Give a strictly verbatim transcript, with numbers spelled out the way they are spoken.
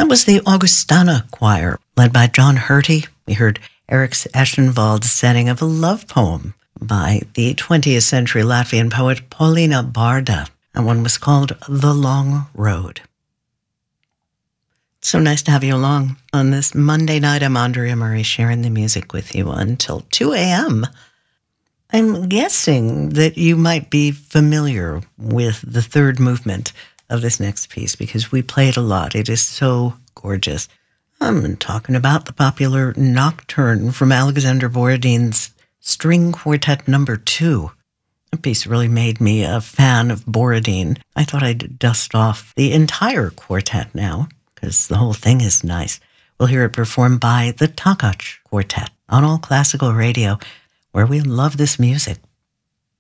That was the Augustana Choir, led by John Hurty. We heard Eric Eschenwald's setting of a love poem by the twentieth century Latvian poet Paulina Barda. That one was called The Long Road. So nice to have you along on this Monday night. I'm Andrea Murray, sharing the music with you until two a.m. I'm guessing that you might be familiar with the third movement of this next piece because we play it a lot. It is so gorgeous. I'm talking about the popular Nocturne from Alexander Borodin's String Quartet Number Two. The piece really made me a fan of Borodin. I thought I'd dust off the entire quartet now, because the whole thing is nice. We'll hear it performed by the Takacs Quartet on All Classical Radio, where we love this music.